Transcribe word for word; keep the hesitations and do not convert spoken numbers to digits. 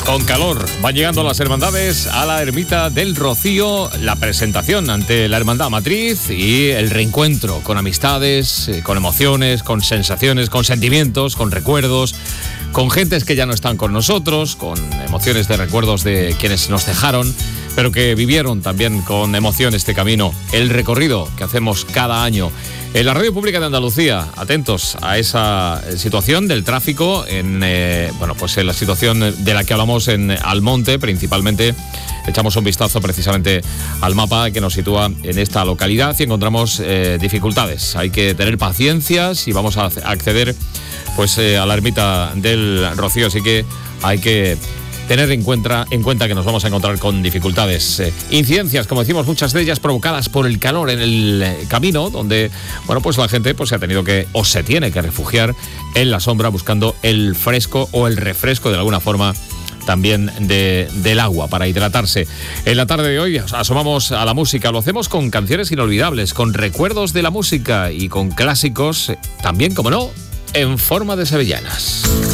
Con calor van llegando las hermandades a la Ermita del Rocío, la presentación ante la Hermandad Matriz y el reencuentro con amistades, con emociones, con sensaciones, con sentimientos, con recuerdos, con gentes que ya no están con nosotros, con emociones de recuerdos de quienes nos dejaron, pero que vivieron también con emoción este camino, el recorrido que hacemos cada año. En la Radio Pública de Andalucía, atentos a esa situación del tráfico, en eh, bueno, pues en la situación de la que hablamos en Almonte, principalmente echamos un vistazo precisamente al mapa que nos sitúa en esta localidad y encontramos eh, dificultades. Hay que tener paciencia si vamos a acceder pues eh, a la Ermita del Rocío, así que hay que tener en cuenta, en cuenta que nos vamos a encontrar con dificultades. Eh, incidencias, como decimos, muchas de ellas provocadas por el calor en el eh, camino, donde, bueno, pues la gente pues se ha tenido que, o se tiene que refugiar en la sombra buscando el fresco o el refresco de alguna forma también de, del agua para hidratarse. En la tarde de hoy asomamos a la música, lo hacemos con canciones inolvidables, con recuerdos de la música y con clásicos, también, como no, en forma de sevillanas.